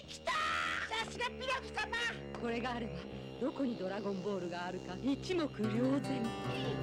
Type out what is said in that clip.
きた。さすがピロク様。 これがあればどこにドラゴンボールがあるか一目瞭然。